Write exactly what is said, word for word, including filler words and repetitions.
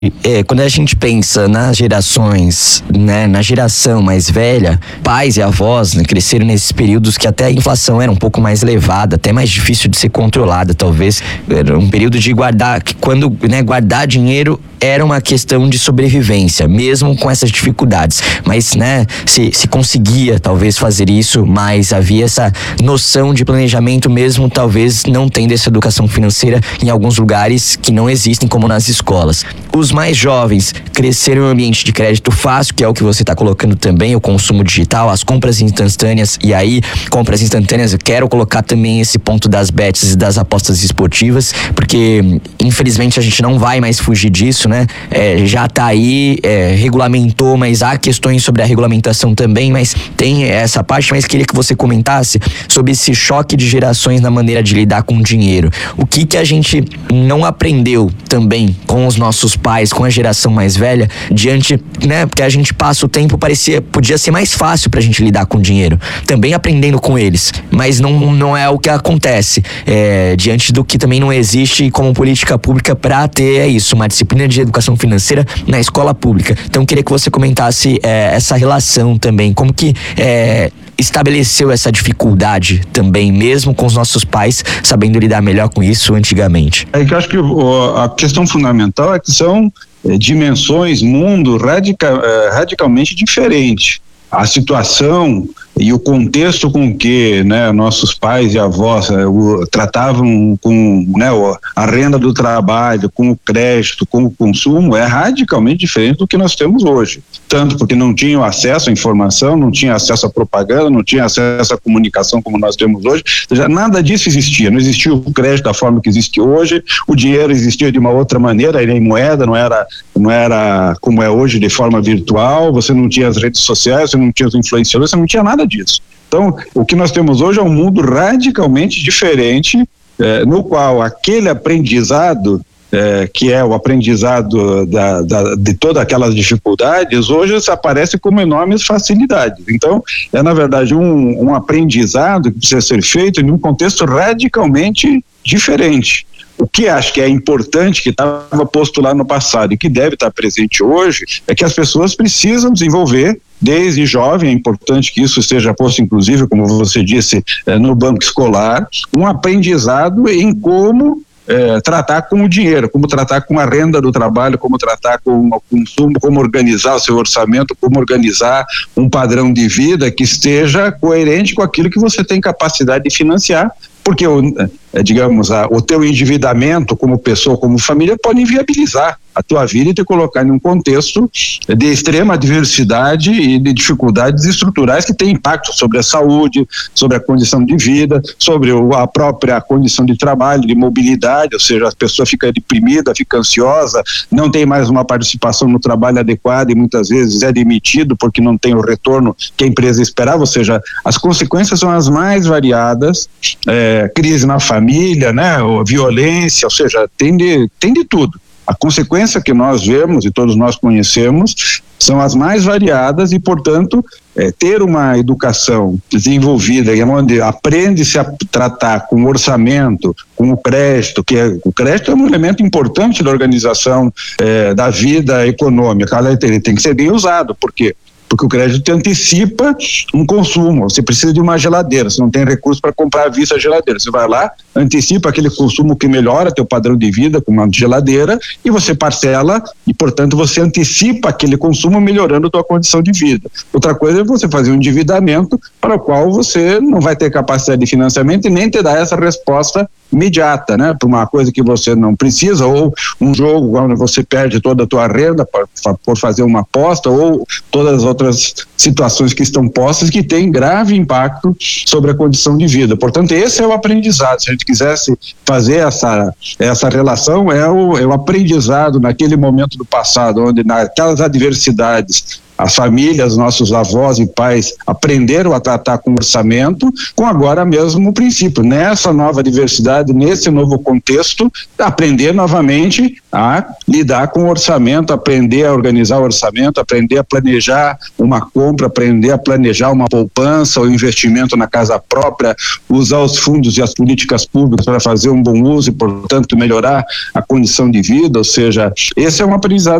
É, quando a gente pensa nas gerações, né, na geração mais velha, pais e avós, né, cresceram nesses períodos que até a inflação era um pouco mais elevada, até mais difícil de ser controlada, talvez. Era um período de guardar, que quando, né, guardar dinheiro era uma questão de sobrevivência, mesmo com essas dificuldades. Mas, né, se, se conseguia talvez fazer isso, mas havia essa noção de planejamento mesmo, talvez não tendo essa educação financeira em alguns lugares que não existem, como nas escolas. Os mais jovens cresceram em um ambiente de crédito fácil, que é o que você está colocando também, o consumo digital, as compras instantâneas, e aí, compras instantâneas, eu quero colocar também esse ponto das bets e das apostas esportivas, porque infelizmente a gente não vai mais fugir disso, né? É, já tá aí, é, regulamentou, mas há questões sobre a regulamentação também, mas tem essa parte, mas queria que você comentasse sobre esse choque de gerações na maneira de lidar com o dinheiro. O que que a gente não aprendeu também com os nossos pais, com a geração mais velha, diante, né, porque a gente passa o tempo, parecia, podia ser mais fácil pra gente lidar com o dinheiro, também aprendendo com eles, mas não, não é o que acontece, é, diante do que também não existe como política pública pra ter, é isso, uma disciplina de educação financeira na escola pública. Então, queria que você comentasse é, essa relação também, como que é, estabeleceu essa dificuldade também, mesmo com os nossos pais sabendo lidar melhor com isso antigamente. É que eu acho que o, a questão fundamental é que são é, dimensões, mundo radical, é, radicalmente diferentes. A situação e o contexto com que, né, nossos pais e avós é, o, tratavam com, né, o, a renda do trabalho, com o crédito, com o consumo, é radicalmente diferente do que nós temos hoje. Tanto porque não tinham acesso à informação, não tinha acesso à propaganda, não tinha acesso à comunicação como nós temos hoje. Ou seja, nada disso existia. Não existia o crédito da forma que existe hoje, o dinheiro existia de uma outra maneira, era em moeda, não era, não era como é hoje, de forma virtual. Você não tinha as redes sociais, você não tinha os influenciadores, você não tinha nada disso. Então, o que nós temos hoje é um mundo radicalmente diferente, eh, no qual aquele aprendizado, eh, que é o aprendizado da, da, de todas aquelas dificuldades, hoje se aparece como enormes facilidades. Então, é na verdade um, um aprendizado que precisa ser feito em um contexto radicalmente diferente. O que acho que é importante, que estava posto lá no passado e que deve estar presente hoje, é que as pessoas precisam desenvolver, desde jovem, é importante que isso seja posto, inclusive, como você disse, eh, no banco escolar, um aprendizado em como eh, tratar com o dinheiro, como tratar com a renda do trabalho, como tratar com o consumo, como organizar o seu orçamento, como organizar um padrão de vida que esteja coerente com aquilo que você tem capacidade de financiar, porque o, digamos, a, o teu endividamento como pessoa, como família, pode inviabilizar a tua vida e te colocar em um contexto de extrema adversidade e de dificuldades estruturais que têm impacto sobre a saúde, sobre a condição de vida, sobre o, a própria condição de trabalho, de mobilidade, ou seja, a pessoa fica deprimida, fica ansiosa, não tem mais uma participação no trabalho adequada e muitas vezes é demitido porque não tem o retorno que a empresa esperava, ou seja, as consequências são as mais variadas, é, crise na família, né, ou violência, ou seja, tem de, tem de tudo. A consequência que nós vemos e todos nós conhecemos são as mais variadas e, portanto, é, ter uma educação desenvolvida onde aprende-se a tratar com o orçamento, com o crédito, que é, o crédito é um elemento importante da organização é, da vida econômica. Ele tem que ser bem usado, por quê? Porque o crédito te antecipa um consumo. Você precisa de uma geladeira, você não tem recurso para comprar à vista a geladeira. Você vai lá, antecipa aquele consumo que melhora teu padrão de vida com uma geladeira e você parcela e, portanto, você antecipa aquele consumo melhorando a tua condição de vida. Outra coisa é você fazer um endividamento para o qual você não vai ter capacidade de financiamento e nem te dar essa resposta imediata, né? Para uma coisa que você não precisa, ou um jogo onde você perde toda a tua renda por, por fazer uma aposta, ou todas as outras situações que estão postas que têm grave impacto sobre a condição de vida. Portanto, esse é o aprendizado. Se a gente quisesse fazer essa, essa relação, é o, é o aprendizado naquele momento do passado, onde naquelas adversidades as famílias, nossos avós e pais aprenderam a tratar com orçamento, com agora mesmo o princípio, nessa nova diversidade, nesse novo contexto, aprender novamente a lidar com o orçamento, aprender a organizar o orçamento, aprender a planejar uma compra, aprender a planejar uma poupança ou investimento na casa própria, usar os fundos e as políticas públicas para fazer um bom uso e, portanto, melhorar a condição de vida, ou seja, esse é um aprendizado